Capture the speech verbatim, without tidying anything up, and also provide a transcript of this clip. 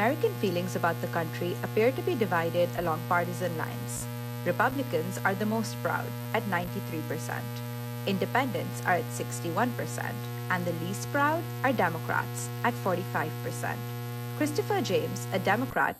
American feelings about the country appear to be divided along partisan lines. Republicans are the most proud at ninety-three percent. Independents are at sixty-one percent, and the least proud are Democrats at forty-five percent. Christopher James, a Democrat,